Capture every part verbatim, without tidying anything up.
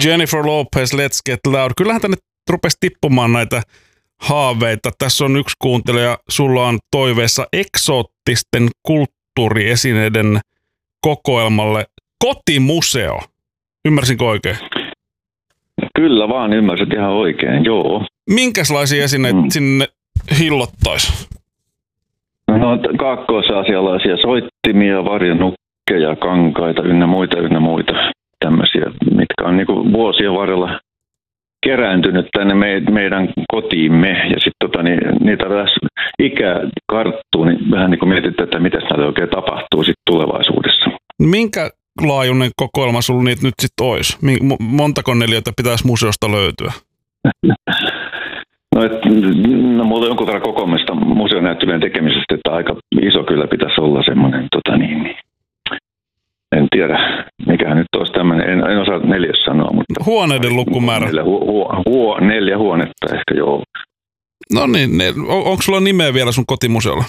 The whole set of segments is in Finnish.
Jennifer Lopez, Let's Get Loud. Kyllähän tänne rupesi tippumaan näitä haaveita. Tässä on yksi kuuntelija, sulla on toiveessa eksoottisten kulttuuriesineiden kokoelmalle kotimuseo. Ymmärsinkö oikein? Kyllä vaan, ymmärsit ihan oikein, joo. Minkälaisia esineitä mm. sinne hillottaisi? No kaakkois-aasialaisia soittimia, varjonukkeja, kankaita ynnä muita ynnä muita tämmöisiä, mitkä on niinku vuosien varrella kerääntynyt tänne me, meidän kotiimme. Ja sitten tota, niin, niitä tässä ikä karttuu, niin vähän niin kuin mietitään, että mitä näille oikein tapahtuu sit tulevaisuudessa. Minkä laajuinen kokoelma sulla niitä nyt sitten olisi? Montako neliötä pitäisi museosta löytyä? No, et, no mulla on jonkun verran kokoamista museonäyttelyjen tekemisestä, että aika iso kyllä pitäisi olla semmoinen, tota niin, niin, en tiedä, mikähän nyt olisi tämmöinen, en, en osaa neljäs sanoa, mutta... Huoneiden lukumäärä? Neljä, hu, hu, hu, neljä huonetta ehkä, joo. No niin, ne, on, onko sulla nimeä vielä sun kotimuseolla?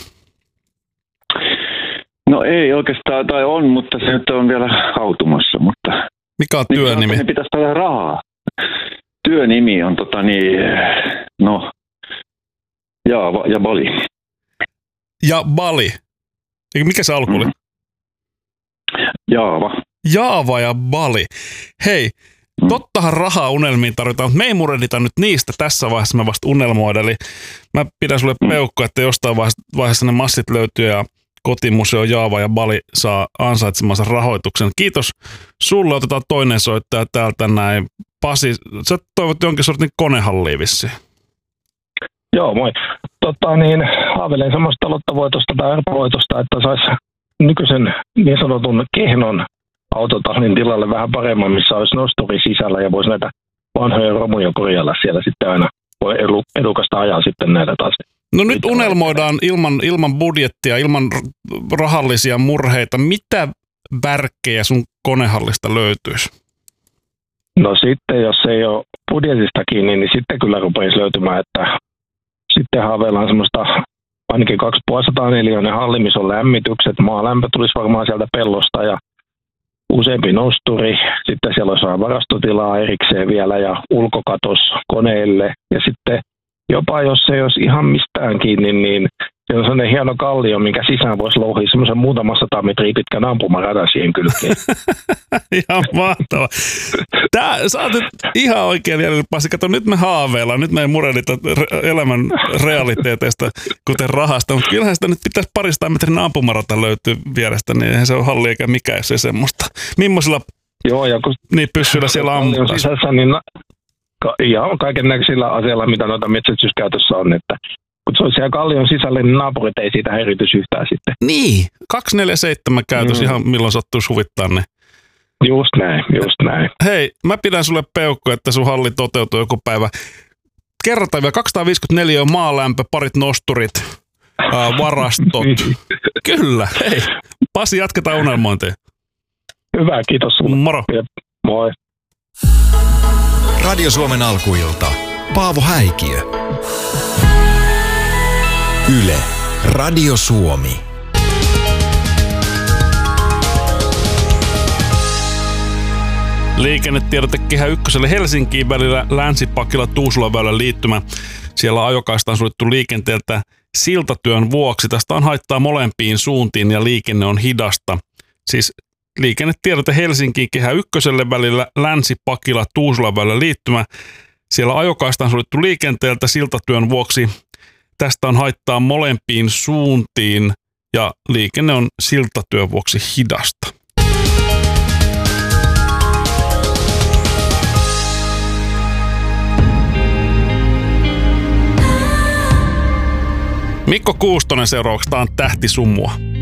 No ei oikeastaan, tai on, mutta se nyt on vielä hautumassa, mutta... Mikä on työnimi? Niin pitäisi saada rahaa. Työnimi on tota niin, no, Jaava ja Bali. Ja Bali? Mikä se alku oli? Mm. Jaava. Jaava ja Bali. Hei, mm. tottahan rahaa unelmiin tarvitaan, mutta me ei murehdita nyt niistä tässä vaiheessa, me vasta unelmoida. Eli mä pidän sulle mm. peukkoa, että jostain vaiheessa ne massit löytyy ja kotimuseo Jaava ja Bali saa ansaitsemansa rahoituksen. Kiitos sulle, otetaan toinen soittaja täältä näin. Pasi, sä toivot jonkin sortin konehalliin vissiin. Joo, moi. Tota, niin, haaveilen samasta lottavoitosta tai arpavoitosta, että saisi nykyisen niin sanotun kehnon autotallin tilalle vähän paremman, missä olisi nosturi sisällä ja voisi näitä vanhoja romuja korjailla siellä sitten aina. Voi edukasta ajaa sitten näitä taas. No nyt unelmoidaan ilman, ilman budjettia, ilman rahallisia murheita. Mitä värkkejä sun konehallista löytyisi? No sitten, jos ei ole budjetista kiinni, niin sitten kyllä rupeisi löytymään, että sitten haaveillaan semmoista ainakin kaksisataaviisikymmentä neliöinen halli, missä on lämmitykset. Maalämpö tulisi varmaan sieltä pellosta ja useampi nosturi. Sitten siellä olisi varastotilaa erikseen vielä ja ulkokatos koneille. Ja sitten jopa jos ei olisi ihan mistään kiinni, niin se on sellainen hieno kallio, minkä sisään voisi louhia semmoisen muutama sata metriä pitkän ampumaradan siihen kylkeen. Ihan mahtava. Tää, sä oot nyt ihan oikein jäljellä, Pasi. Kato, nyt me haaveillaan, nyt me ei murehdita elämän realiteeteista, kuten rahasta, mutta kyllähän sitä nyt pitäisi parista metrin ampumarata löytyy vierestä, niin eihän se ole halli eikä mikään, jos ei semmoista. Millaisilla Joo, ja kun niin pyssyillä siellä ammutaan? Sisässä, niin ihan kaiken näköisillä aseilla, mitä noita metsästyskäytössä on, että kun se on siellä kallion sisällä, niin naapurit ei siitä häirityisi yhtään sitten. Niin, kaksisataaneljäkymmentäseitsemän käytös mm. ihan milloin sattuisi huvittaa ne. Just näin, just näin. Hei, mä pidän sulle peukku, että sun halli toteutuu joku päivä. Kerrotaan vielä kaksisataaviisikymmentäneljä maalämpö, parit nosturit, ää, varastot. Kyllä, hei. Pasi, jatketaan unelmointia. Hyvä, kiitos sulle. Moro. Ja, moi. Radio Suomen alkuilta. Paavo Häikiö. Yle. Radio Suomi. Liikennetiedote Kehä Ykköselle Helsinkiin välillä Länsi-Pakkila Tuusulan väylän liittymä. Siellä ajokaista on suljettu liikenteeltä siltatyön vuoksi. Tästä on haittaa molempiin suuntiin ja liikenne on hidasta. Siis liikennetiedote Helsinkiin Kehä Ykköselle välillä Länsi-Pakkila Tuusulan väylän liittymä. Siellä ajokaista on suljettu liikenteeltä siltatyön vuoksi. Tästä on haittaa molempiin suuntiin ja liikenne on siltatyön vuoksi hidasta. Mikko Kuustonen seuraavaksi, tää on Tähti sumua.